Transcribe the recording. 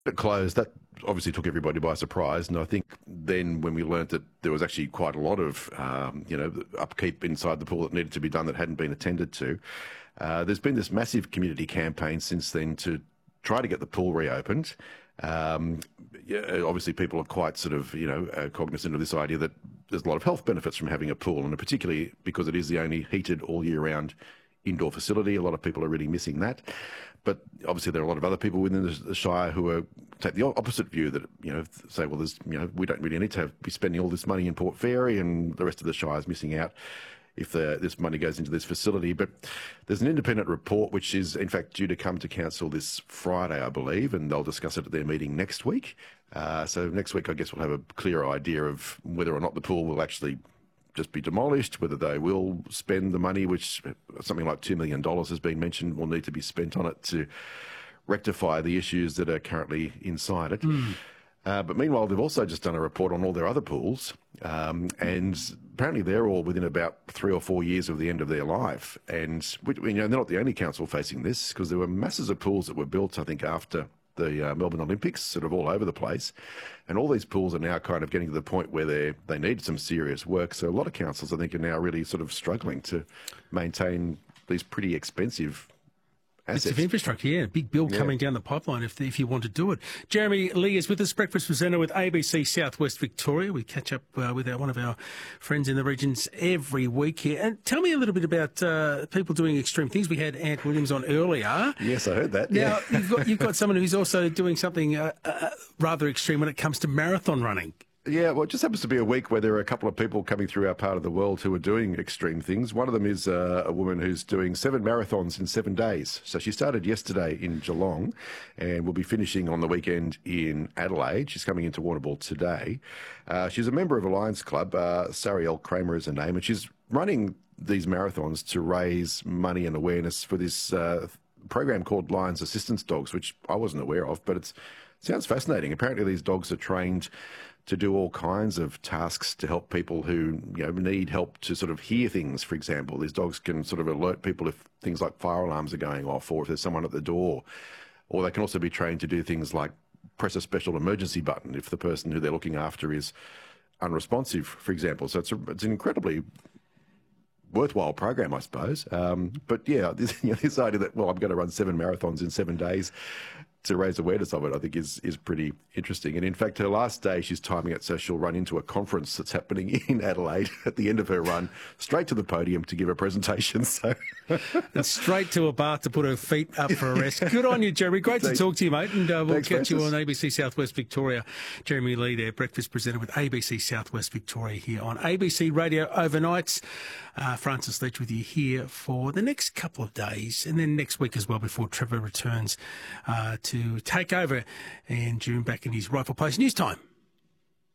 It closed, that obviously took everybody by surprise, and I think then when we learnt that there was actually quite a lot of, upkeep inside the pool that needed to be done that hadn't been attended to, there's been this massive community campaign since then to try to get the pool reopened. Obviously people are quite sort of, cognizant of this idea that there's a lot of health benefits from having a pool, and particularly because it is the only heated all year round indoor facility. A lot of people are really missing that. But obviously there are a lot of other people within the Shire who take the opposite view that, say, well, we don't really need to be spending all this money in Port Fairy, and the rest of the Shire is missing out if this money goes into this facility. But there's an independent report which is in fact due to come to council this Friday, I believe, and they'll discuss it at their meeting next week. So next week, I guess we'll have a clearer idea of whether or not the pool will actually just be demolished, whether they will spend the money, which something like $2 million has been mentioned will need to be spent on it to rectify the issues that are currently inside it. But meanwhile, they've also just done a report on all their other pools, and apparently they're all within about 3 or 4 years of the end of their life. And they're not the only council facing this, because there were masses of pools that were built, I think, after the Melbourne Olympics, sort of all over the place. And all these pools are now kind of getting to the point where they need some serious work. So a lot of councils, I think, are now really sort of struggling to maintain these pretty expensive assets. Bits of infrastructure, yeah. Big bill coming down the pipeline if you want to do it. Jeremy Lee is with us, breakfast presenter with ABC Southwest Victoria. We catch up with one of our friends in the regions every week here. And tell me a little bit about people doing extreme things. We had Ant Williams on earlier. Yes, I heard that. Now, you've got someone who's also doing something rather extreme when it comes to marathon running. Yeah, well, it just happens to be a week where there are a couple of people coming through our part of the world who are doing extreme things. One of them is a woman who's doing 7 marathons in 7 days. So she started yesterday in Geelong and will be finishing on the weekend in Adelaide. She's coming into Warrnambool today. She's a member of a Lions Club. Sariel Kramer is her name, and she's running these marathons to raise money and awareness for this program called Lions Assistance Dogs, which I wasn't aware of, but it sounds fascinating. Apparently these dogs are trained to do all kinds of tasks to help people who need help to sort of hear things. For example, these dogs can sort of alert people if things like fire alarms are going off, or if there's someone at the door. Or they can also be trained to do things like press a special emergency button if the person who they're looking after is unresponsive, for example. So it's an incredibly worthwhile program, I suppose. But yeah, this idea that, well, I'm going to run 7 marathons in 7 days to raise awareness of it, I think is pretty interesting. And in fact, her last day, she's timing it so she'll run into a conference that's happening in Adelaide at the end of her run, straight to the podium to give a presentation. So and straight to a bath to put her feet up for a rest. Good on you, Jeremy. Great to talk to you, mate. And we'll catch you on ABC Southwest Victoria. Jeremy Lee there, breakfast presenter with ABC Southwest Victoria here on ABC Radio Overnights. Francis Leach with you here for the next couple of days, and then next week as well before Trevor returns to take over in June back in his rightful place. News time.